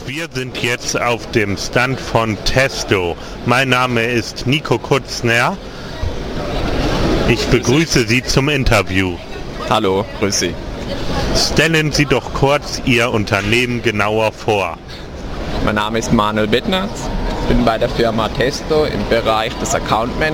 Wir sind jetzt auf dem Stand von Testo. Mein Name ist Nico Kutzner. Ich begrüße Sie zum Interview. Hallo, grüß Sie. Stellen Sie doch kurz Ihr Unternehmen genauer vor. Mein Name ist Manuel Bittner. Ich bin bei der Firma Testo im Bereich des Account Managements.